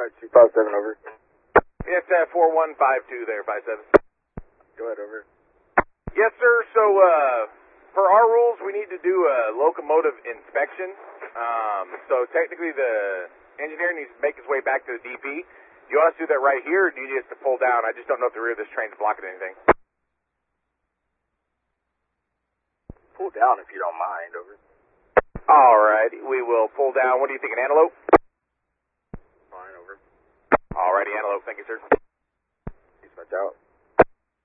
Sorry, 257, over. Yes, 4152 there, 57. Go ahead, over. Yes, sir. So, per our rules, we need to do a locomotive inspection. So technically the engineer needs to make his way back to the DP. You want us to do that right here, or do you need us to pull down? I just don't know if the rear of this train's blocking anything. Pull down if you don't mind, over. All right, we will pull down. What do you think, an Antelope? Fine, over. All righty, Antelope. Thank you, sir. Peace, out.